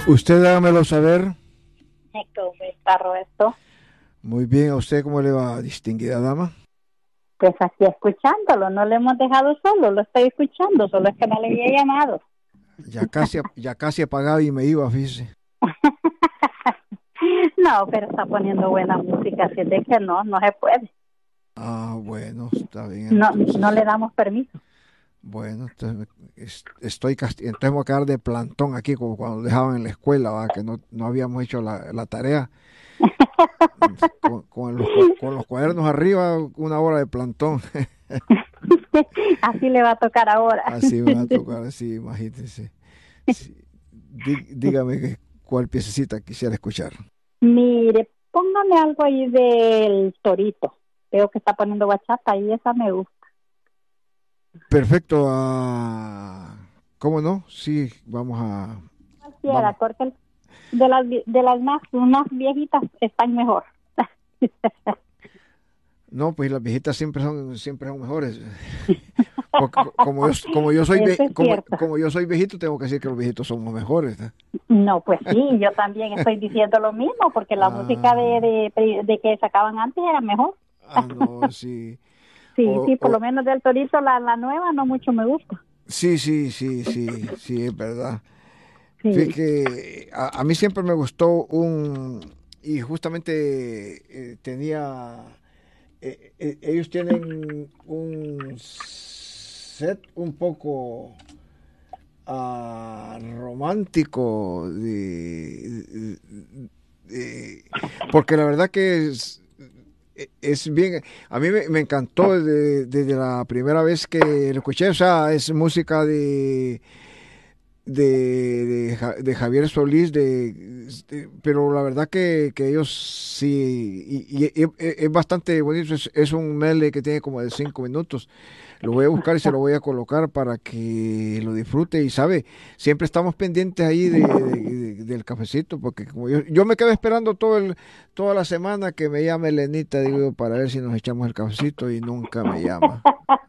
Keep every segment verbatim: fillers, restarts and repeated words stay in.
Usted hágamelo saber. ¿Cómo está, Roberto? Muy bien, ¿a usted cómo le va, distinguida dama? Pues aquí escuchándolo, no le hemos dejado solo, lo estoy escuchando, solo es que no le había llamado. Ya casi, ya casi apagaba y me iba, fíjese. No, pero está poniendo buena música, así de que no, no se puede. Ah, bueno, está bien No, entonces. no le damos permiso. Bueno, entonces es- estoy casti- entonces me voy a quedar de plantón aquí como cuando dejaban en la escuela, ¿va? Que no, no habíamos hecho la, la tarea. Con, con los, cua- con los cuadernos arriba, una hora de plantón. Así le va a tocar ahora. Así me va a tocar, así, imagínense. Sí. Dí- dígame que- cuál piececita quisiera escuchar. Mire, póngame algo ahí del Torito. Veo que está poniendo bachata y esa me gusta. Perfecto. ah, ¿Cómo no? Sí, vamos a... Cualquiera, Vamos. porque el- de las vi- de las más, más viejitas están mejor. No, pues las viejitas siempre son, siempre son mejores. Porque co- como yo, como yo soy Eso vie- es como, cierto. como yo soy viejito, tengo que decir que los viejitos somos mejores, ¿no? No, pues sí, yo también estoy diciendo lo mismo, porque la música Ah, de, de, de que sacaban antes era mejor. ah, no, sí. Sí, O, sí, por lo o, menos del Torito, la, la nueva no mucho me gusta. sí, sí, sí, sí, sí, es verdad. Fíjate Sí, que a, a mí siempre me gustó un... Y justamente eh, tenía... eh, eh, ellos tienen un set un poco ah, romántico de, de- de- porque la verdad que es, es bien, a mí me, me encantó desde, desde la primera vez que lo escuché, o sea, es música de de, de, Ja- de Javier Solís, de, de- pero la verdad que, que ellos sí, y, y- y- es bastante bonito, es, es un medley que tiene como de cinco minutos. Lo voy a buscar y se lo voy a colocar para que lo disfrute y sabe, siempre estamos pendientes ahí de, de- de- del cafecito, porque como yo, yo me quedo esperando todo el, toda la semana que me llame Lenita, digo, para ver si nos echamos el cafecito y nunca me llama.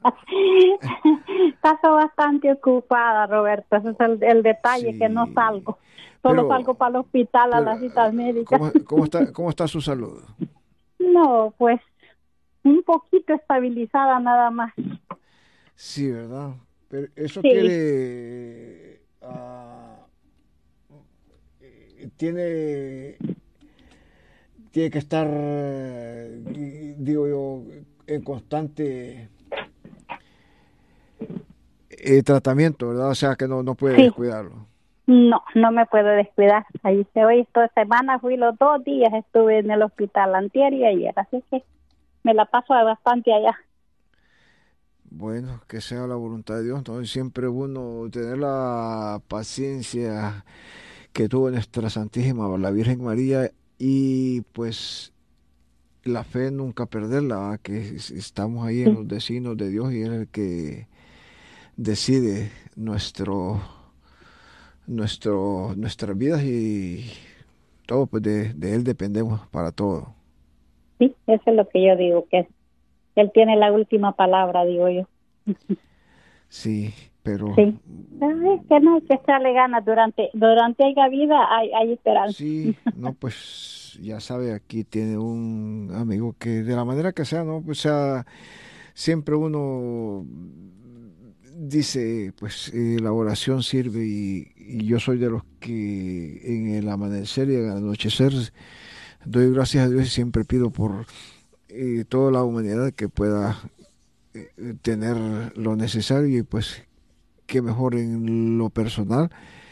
paso bastante ocupada, Roberto. Ese es el, el detalle, que no Sí, salgo. Solo salgo pero, para el hospital a pero las citas médicas. ¿cómo, cómo está, cómo está su salud? No, pues un poquito estabilizada nada más. Sí, ¿verdad? Pero eso Sí, quiere, ah, eh, tiene, tiene que estar, eh, digo yo, en constante eh, tratamiento, ¿verdad? O sea que no, no puede sí. descuidarlo. No, no me puedo descuidar. Ahí se hoy esta semana fui los dos días, estuve en el hospital antier y ayer, así que me la paso bastante allá. Bueno, que sea la voluntad de Dios, entonces siempre uno tener la paciencia que tuvo nuestra Santísima, la Virgen María, y pues la fe nunca perderla, ¿va? Que es- estamos ahí en Sí, los designios de Dios y Él es el que decide nuestro, nuestro, nuestras vidas y todo, pues de, de Él dependemos para todo. sí, eso es lo que yo digo, que él tiene la última palabra, digo yo. Sí, pero Sí. Ay, que no hay que echarle ganas durante durante haya vida, hay, hay esperanza. sí, no, pues ya sabe, aquí tiene un amigo que de la manera que sea, ¿no? Pues sea, siempre uno dice, pues eh, la oración sirve y, y yo soy de los que en el amanecer y en el anochecer doy gracias a Dios y siempre pido por eh, toda la humanidad que pueda eh, tener lo necesario y pues que mejor en lo personal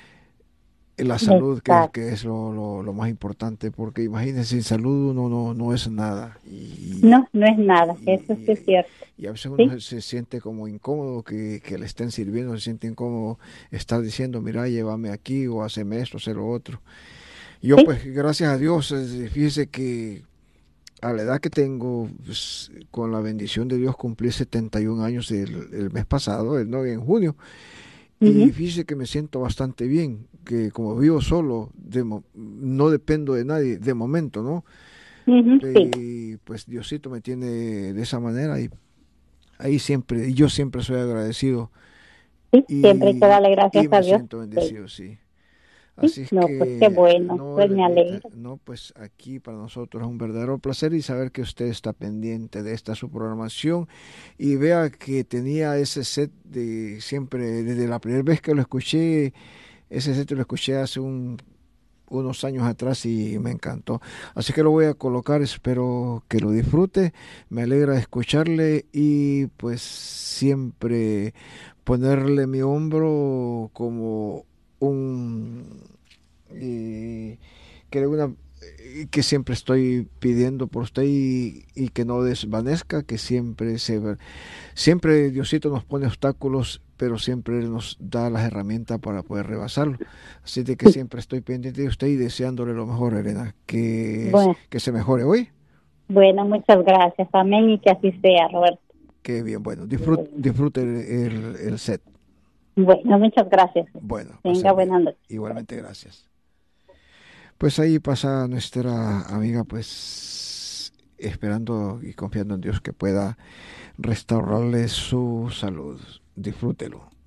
la salud que es, Exacto. que es lo, lo, lo más importante porque imagínense sin salud uno no, no es nada y, No, no es nada, eso sí es y, cierto. y a veces uno Sí, se, se siente como incómodo que, que le estén sirviendo, se siente incómodo estar diciendo, mira, llévame aquí o haceme esto, hacer lo otro. Yo sí, pues gracias a Dios, eh, fíjese que a la edad que tengo, pues, con la bendición de Dios cumplí setenta y un años el, el mes pasado, el, no, en junio, y ujú, fíjese que me siento bastante bien, que como vivo solo, de mo- no dependo de nadie de momento, ¿no? ujú, sí, Y pues Diosito me tiene de esa manera y ahí siempre, y yo siempre soy agradecido sí, siempre hay que y, darle y gracias a me Dios. siento Sí, bendecido, sí. Sí, Así es no, que pues qué bueno, no, pues me Elenita, alegro. no, pues aquí para nosotros es un verdadero placer y saber que usted está pendiente de esta su programación y vea que tenía ese set de siempre, desde la primera vez que lo escuché, ese set lo escuché hace un unos años atrás y me encantó. Así que lo voy a colocar, espero que lo disfrute. Me alegra escucharle y pues siempre ponerle mi hombro como un eh, que una eh, que siempre estoy pidiendo por usted y, y que no desvanezca, que siempre se siempre Diosito nos pone obstáculos, pero siempre Él nos da las herramientas para poder rebasarlo. Así de que siempre estoy pendiente de usted y deseándole lo mejor, Elena, que, Bueno, que se mejore hoy. bueno, muchas gracias. Amén y que así sea, Roberto. Qué bien, bueno, disfrute, disfrute el, el, el set. Bueno, muchas gracias. Bueno, Tenga pasen bien. buenas noches. Igualmente, gracias. Pues ahí pasa nuestra amiga, pues esperando y confiando en Dios que pueda restaurarle su salud. Disfrútelo.